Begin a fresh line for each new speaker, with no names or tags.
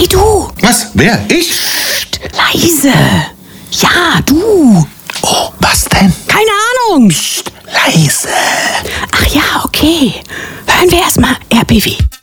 Hey, du.
Was? Wer? Ich?
Psst, leise. Ja, du.
Oh, was denn?
Keine Ahnung. Psst.
Leise.
Ach ja, okay. Hören wir erstmal RBB.